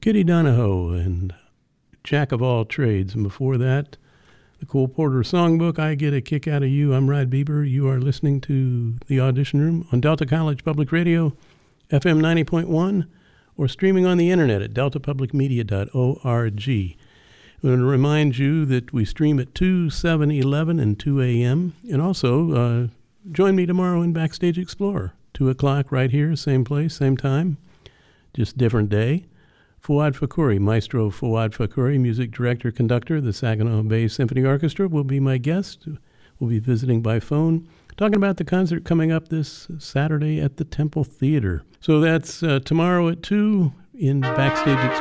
Kitty Donahoe and Jack of All Trades. And before that, the Cole Porter Songbook, I Get a Kick Out of You. I'm Rod Bieber. You are listening to The Audition Room on Delta College Public Radio, FM 90.1, or streaming on the internet at deltapublicmedia.org. I want to remind you that we stream at 2, 7, 11, and 2 a.m. And also, join me tomorrow in Backstage Explorer, 2 o'clock right here, same place, same time, just different day. Fouad Fakhouri, Maestro Fouad Fakhouri, music director, conductor, the Saginaw Bay Symphony Orchestra, will be my guest. We'll be visiting by phone, talking about the concert coming up this Saturday at the Temple Theater. So that's tomorrow at 2 in Backstage Explorer.